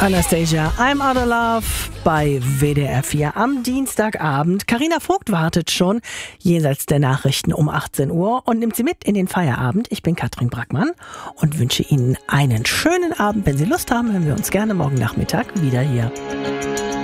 Anastasia, I'm Out of Love bei WDR 4 am Dienstagabend. Carina Vogt wartet schon jenseits der Nachrichten um 18 Uhr und nimmt Sie mit in den Feierabend. Ich bin Katrin Brackmann und wünsche Ihnen einen schönen Abend. Wenn Sie Lust haben, hören wir uns gerne morgen Nachmittag wieder hier.